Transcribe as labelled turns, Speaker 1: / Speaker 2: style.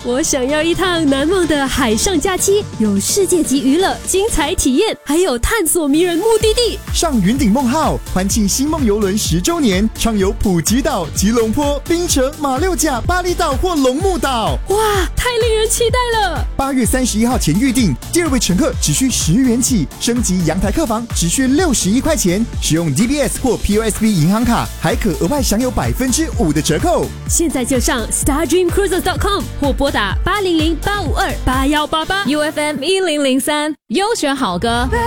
Speaker 1: 我想要一趟难忘的海上假期，有世界级娱乐、精彩体验，还有探索迷人目的地。
Speaker 2: 上云顶梦号，欢庆星梦邮轮10周年，畅游普吉岛、吉隆坡、槟城、马六甲、巴厘岛或龙目岛。
Speaker 1: 哇，太令人期待了
Speaker 2: ！8月31号前预订，第2位乘客只需10元起，升级阳台客房只需61块钱，使用 DBS 或 POSB 银行卡，还可额外享有5%的折扣。
Speaker 1: 现在就上 StarDreamCruises.com 或拨打800-852-8188
Speaker 3: UFM 1003，优选好歌。